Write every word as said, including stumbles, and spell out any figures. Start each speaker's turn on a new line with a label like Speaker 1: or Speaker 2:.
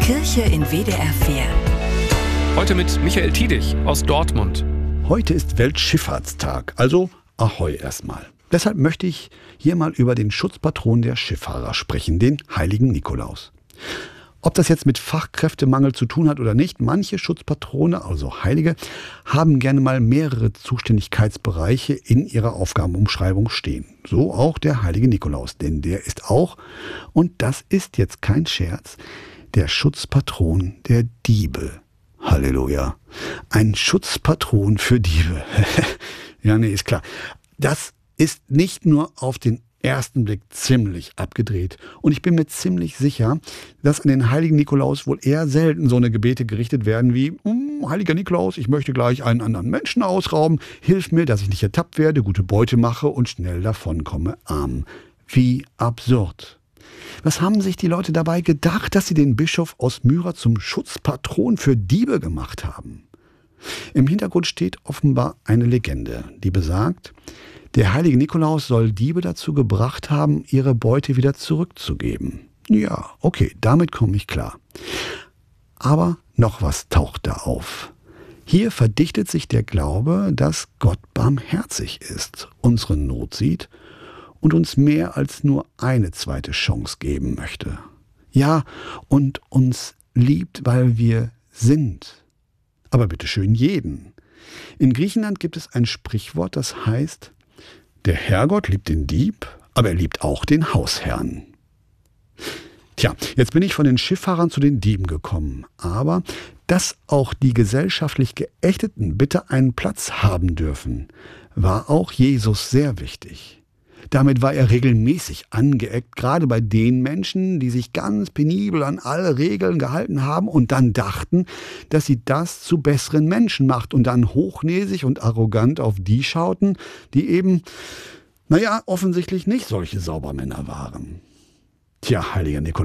Speaker 1: Kirche in W D R vier.
Speaker 2: Heute mit Michael Tiedich aus Dortmund.
Speaker 3: Heute ist Weltschifffahrtstag, also Ahoi erstmal. Deshalb möchte ich hier mal über den Schutzpatron der Schifffahrer sprechen, den heiligen Nikolaus. Ob das jetzt mit Fachkräftemangel zu tun hat oder nicht, manche Schutzpatrone, also Heilige, haben gerne mal mehrere Zuständigkeitsbereiche in ihrer Aufgabenumschreibung stehen. So auch der heilige Nikolaus, denn der ist auch, und das ist jetzt kein Scherz, der Schutzpatron der Diebe. Halleluja. Ein Schutzpatron für Diebe. Ja, nee, ist klar. Das ist nicht nur auf den ersten Blick ziemlich abgedreht. Und ich bin mir ziemlich sicher, dass an den heiligen Nikolaus wohl eher selten so eine Gebete gerichtet werden wie: hm, Heiliger Nikolaus, ich möchte gleich einen anderen Menschen ausrauben. Hilf mir, dass ich nicht ertappt werde, gute Beute mache und schnell davonkomme arm. Wie absurd. Was haben sich die Leute dabei gedacht, dass sie den Bischof aus Myra zum Schutzpatron für Diebe gemacht haben? Im Hintergrund steht offenbar eine Legende, die besagt, der heilige Nikolaus soll Diebe dazu gebracht haben, ihre Beute wieder zurückzugeben. Ja, okay, damit komme ich klar. Aber noch was taucht da auf. Hier verdichtet sich der Glaube, dass Gott barmherzig ist, unsere Not sieht und uns mehr als nur eine zweite Chance geben möchte. Ja, und uns liebt, weil wir sind. Aber bitteschön jeden. In Griechenland gibt es ein Sprichwort, das heißt: Der Herrgott liebt den Dieb, aber er liebt auch den Hausherrn. Tja, jetzt bin ich von den Schifffahrern zu den Dieben gekommen. Aber dass auch die gesellschaftlich Geächteten bitte einen Platz haben dürfen, war auch Jesus sehr wichtig. Damit war er regelmäßig angeeckt, gerade bei den Menschen, die sich ganz penibel an alle Regeln gehalten haben und dann dachten, dass sie das zu besseren Menschen macht und dann hochnäsig und arrogant auf die schauten, die eben, naja, offensichtlich nicht solche Saubermänner waren. Tja, heiliger Nikolaus.